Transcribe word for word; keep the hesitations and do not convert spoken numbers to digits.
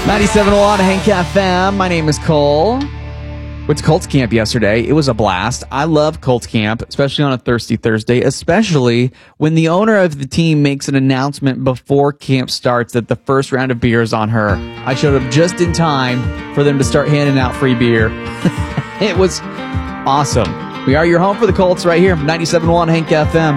ninety-seven point one Hank F M. My name is Cole. Went to Colts camp yesterday. It was a blast. I love Colts camp, especially on a Thirsty Thursday, especially when the owner of the team makes an announcement before camp starts that the first round of beer is on her. I showed up just in time for them to start handing out free beer. It was awesome. We are your home for the Colts right here, ninety-seven point one Hank F M.